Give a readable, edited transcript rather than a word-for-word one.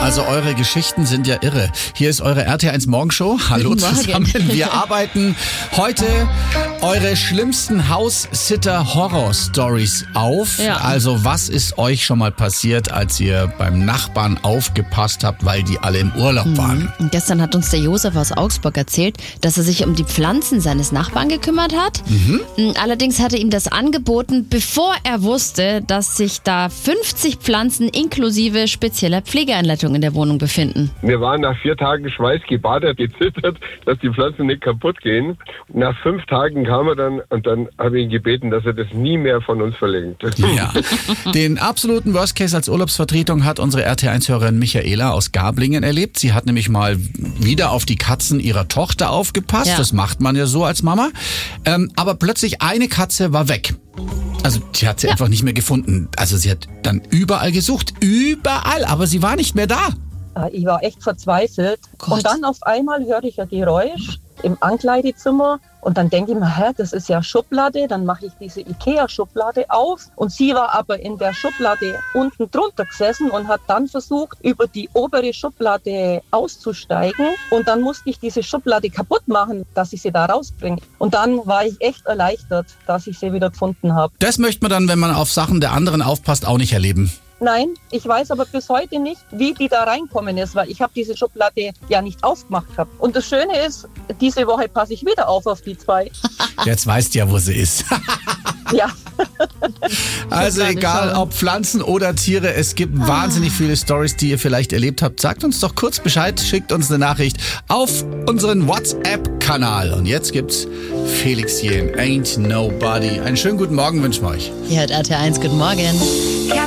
Also eure Geschichten sind ja irre. Hier ist eure RT1 Morgenshow. Hallo zusammen. Wir arbeiten heute eure schlimmsten House-Sitter-Horror-Stories auf. Ja. Also was ist euch schon mal passiert, als ihr beim Nachbarn aufgepasst habt, weil die alle im Urlaub waren? Und gestern hat uns der Josef aus Augsburg erzählt, dass er sich um die Pflanzen seines Nachbarn gekümmert hat. Allerdings hat er ihm das angeboten, bevor er wusste, dass sich da 50 Pflanzen inklusive spezieller Pflegeeinleitung in der Wohnung befinden. Wir waren nach 4 Tagen schweißgebadet, gezittert, dass die Pflanzen nicht kaputt gehen. Nach 5 Tagen kam er dann und dann habe ich ihn gebeten, dass er das nie mehr von uns verlängert. Ja. Den absoluten Worst Case als Urlaubsvertretung hat unsere RT1-Hörerin Michaela aus Garblingen erlebt. Sie hat nämlich mal wieder auf die Katzen ihrer Tochter aufgepasst. Ja. Das macht man ja so als Mama. Aber plötzlich eine Katze war weg. Also die hat sie einfach nicht mehr gefunden. Also sie hat dann überall gesucht. Überall. Aber sie war nicht mehr da. Ich war echt verzweifelt. Gott. Und dann auf einmal hörte ich ein Geräusch im Ankleidezimmer. Und dann denke ich mir, das ist ja Schublade. Dann mache ich diese Ikea-Schublade auf. Und sie war aber in der Schublade unten drunter gesessen und hat dann versucht, über die obere Schublade auszusteigen. Und dann musste ich diese Schublade kaputt machen, dass ich sie da rausbringe. Und dann war ich echt erleichtert, dass ich sie wieder gefunden habe. Das möchte man dann, wenn man auf Sachen der anderen aufpasst, auch nicht erleben. Nein, ich weiß aber bis heute nicht, wie die da reinkommen ist, weil ich habe diese Schublade ja nicht aufgemacht gehabt. Und das Schöne ist, diese Woche passe ich wieder auf die 2. Jetzt weißt du ja, wo sie ist. Ja. Also egal, ob Pflanzen oder Tiere, es gibt wahnsinnig viele Stories, die ihr vielleicht erlebt habt. Sagt uns doch kurz Bescheid, schickt uns eine Nachricht auf unseren WhatsApp-Kanal. Und jetzt gibt's Felix Jähn, Ain't Nobody. Einen schönen guten Morgen wünschen wir euch. Hier hat RT1, guten Morgen.